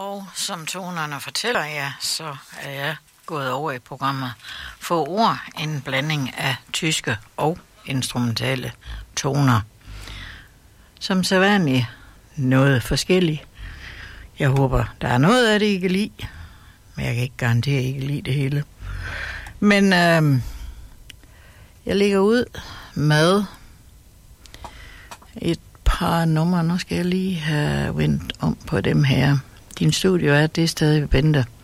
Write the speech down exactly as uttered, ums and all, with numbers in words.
Og som tonerne fortæller jer, så er jeg gået over i programmet Få ord, en blanding af tyske og instrumentale toner. Som sædvanligt noget forskelligt. Jeg håber, der er noget af det, I kan lide. Men jeg kan ikke garantere, at I kan lide det hele. Men øh, jeg ligger ud med et par numre. Nu skal jeg lige have vendt om på dem her. Din studio er det sted, vi venter.